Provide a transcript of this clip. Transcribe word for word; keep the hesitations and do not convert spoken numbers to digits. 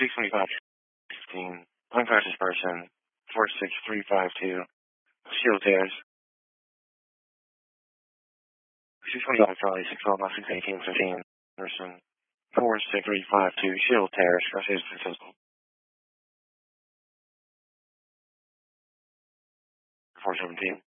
six twenty-five, fifteen, unconscious person, four six three five two, shield tears. six twenty-five, Charlie, six twelve, six eighteen, fifteen, person, four six three five two, shield tears, crushes successful. four seventeen.